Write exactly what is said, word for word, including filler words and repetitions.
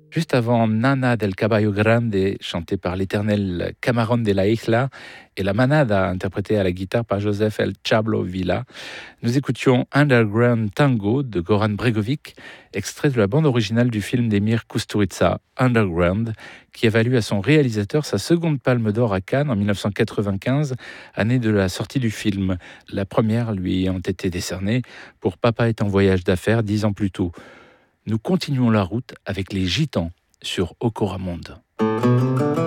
Juste avant Nana del Caballo Grande, chanté par l'éternel Camarón de la Isla, et la Manada, interprétée à la guitare par Joseph El Chablo Villa, nous écoutions Underground Tango de Goran Bregovic, extrait de la bande originale du film d'Emir Kusturica, Underground, qui a valu à son réalisateur sa seconde palme d'or à Cannes en mille neuf cent quatre-vingt-quinze, année de la sortie du film. La première lui ayant été décernée pour Papa est en voyage d'affaires dix ans plus tôt. Nous continuons la route avec les Gitans sur Okoramonde.